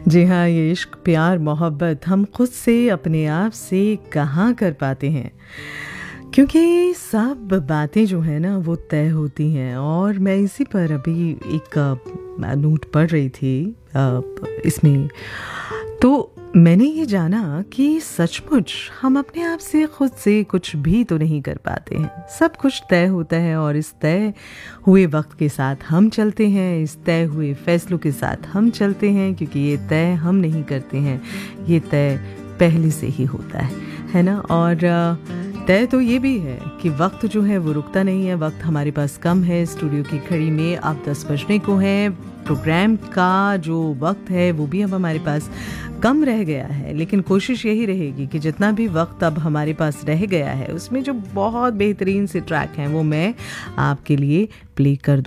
जी हाँ, ये इश्क, प्यार, मोहब्बत हम खुद से, अपने आप से कहाँ कर पाते हैं, क्योंकि सब बातें जो है ना वो तय होती हैं। और मैं इसी पर अभी एक नोट पढ़ रही थी इसमें, तो मैंने ये जाना कि सचमुच हम अपने आप से, खुद से कुछ भी तो नहीं कर पाते हैं। सब कुछ तय होता है और इस तय हुए वक्त के साथ हम चलते हैं, इस तय हुए फैसलों के साथ हम चलते हैं, क्योंकि ये तय हम नहीं करते हैं, ये तय पहले से ही होता है ना। और तय तो ये भी है कि वक्त जो है वो रुकता नहीं है, वक्त हमारे पास कम है। स्टूडियो की घड़ी में अब 10 बजने को है, प्रोग्राम का जो वक्त है वो भी अब हमारे पास कम रह गया है, लेकिन कोशिश यही रहेगी कि जितना भी वक्त अब हमारे पास रह गया है उसमें जो बहुत बेहतरीन से ट्रैक हैं वो मैं आपके लिए प्ले कर